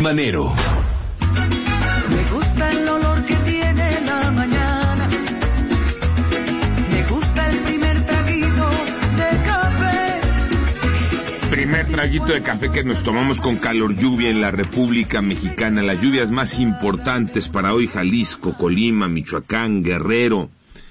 Manero. Me gusta el olor que tiene la mañana. Me gusta el primer traguito de café. Primer traguito de café que nos tomamos con calor lluvia en la República Mexicana. Las lluvias más importantes para hoy: Jalisco, Colima, Michoacán, Guerrero.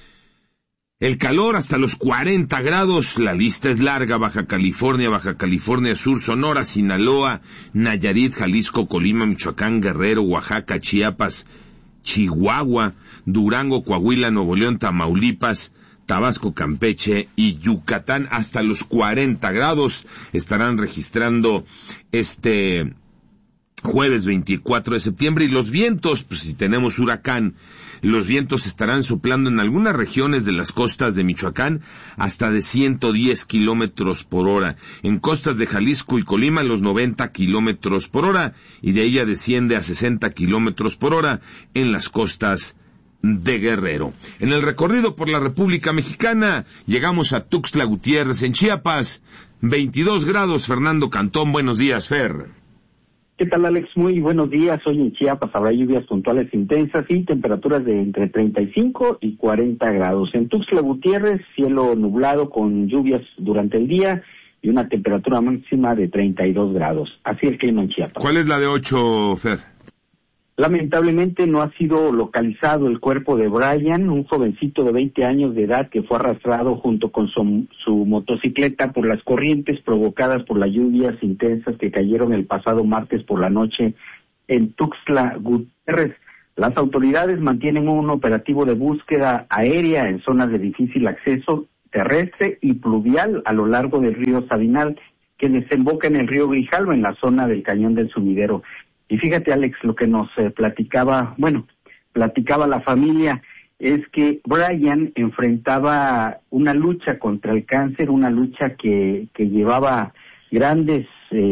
El calor hasta los 40 grados, la lista es larga: Baja California Sur, Sonora, Sinaloa, Nayarit, Jalisco, Colima, Michoacán, Guerrero, Oaxaca, Chiapas, Chihuahua, Durango, Coahuila, Nuevo León, Tamaulipas, Tabasco, Campeche y Yucatán. Hasta los 40 grados estarán registrando este jueves 24 de septiembre. Y los vientos, pues si tenemos huracán, los vientos estarán soplando en algunas regiones de las costas de Michoacán hasta de 110 kilómetros por hora. En costas de Jalisco y Colima, los 90 kilómetros por hora. Y de ahí ya desciende a 60 kilómetros por hora en las costas de Guerrero. En el recorrido por la República Mexicana, llegamos a Tuxtla Gutiérrez, en Chiapas. 22 grados, Fernando Cantón. Buenos días, Fer. ¿Qué tal, Alex? Muy buenos días. Hoy en Chiapas habrá lluvias puntuales intensas y temperaturas de entre 35 y 40 grados. En Tuxtla Gutiérrez, cielo nublado con lluvias durante el día y una temperatura máxima de 32 grados. Así el clima en Chiapas. ¿Cuál es la de 8, Fer? Lamentablemente no ha sido localizado el cuerpo de Brian, un jovencito de 20 años de edad que fue arrastrado junto con su motocicleta por las corrientes provocadas por las lluvias intensas que cayeron el pasado martes por la noche en Tuxtla Gutiérrez. Las autoridades mantienen un operativo de búsqueda aérea en zonas de difícil acceso terrestre y pluvial a lo largo del río Sabinal, que desemboca en el río Grijalva en la zona del Cañón del Sumidero. Y fíjate, Alex, lo que nos platicaba la familia, es que Brian enfrentaba una lucha contra el cáncer, una lucha que llevaba grandes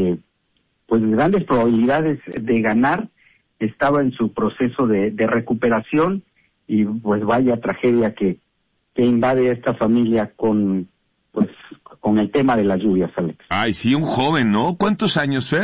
probabilidades de ganar. Estaba en su proceso de recuperación y pues vaya tragedia que invade a esta familia con el tema de las lluvias, Alex. Ay, sí, un joven, ¿no? ¿Cuántos años, Fer?